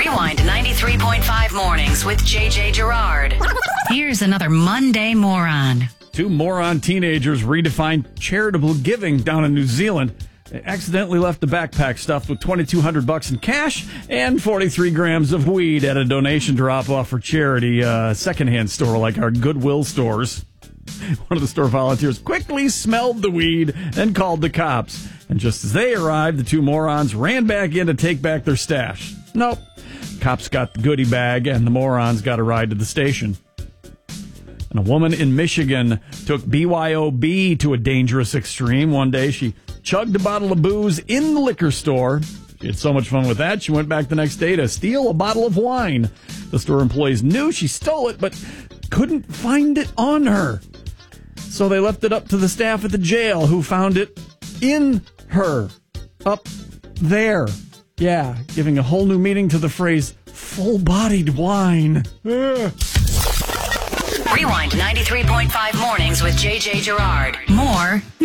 Rewind 93.5 mornings with JJ Gerard. Here's another Monday moron. Two moron teenagers redefined charitable giving down in New Zealand. They accidentally left a backpack stuffed with $2,200 in cash and 43 grams of weed at a donation drop-off for charity secondhand store like our Goodwill stores. One of the store volunteers quickly smelled the weed and called the cops. And just as they arrived, the two morons ran back in to take back their stash. Nope. Cops got the goodie bag and the morons got a ride to the station. And a woman in Michigan took BYOB to a dangerous extreme. One day she chugged a bottle of booze in the liquor store. She had so much fun with that, she went back the next day to steal a bottle of wine. The store employees knew she stole it, but couldn't find it on her. So they left it up to the staff at the jail, who found it in her. Up there. Yeah, giving a whole new meaning to the phrase, full-bodied wine. Rewind 93.5 mornings with JJ Gerard. More